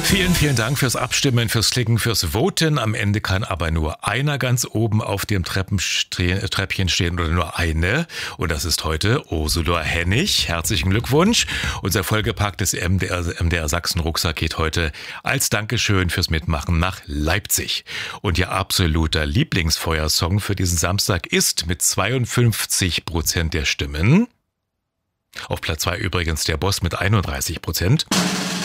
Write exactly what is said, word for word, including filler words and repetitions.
Vielen, vielen Dank fürs Abstimmen, fürs Klicken, fürs Voten. Am Ende kann aber nur einer ganz oben auf dem Treppenste- Treppchen stehen oder nur eine. Und das ist heute Ursula Hennig. Herzlichen Glückwunsch. Unser vollgepacktes M D R, M D R Sachsen-Rucksack geht heute als Dankeschön fürs Mitmachen nach Leipzig. Und ihr absoluter Lieblingsfeuersong für diesen Samstag ist mit zweiundfünfzig Prozent der Stimmen. Auf Platz zwei übrigens der Boss mit einunddreißig Prozent.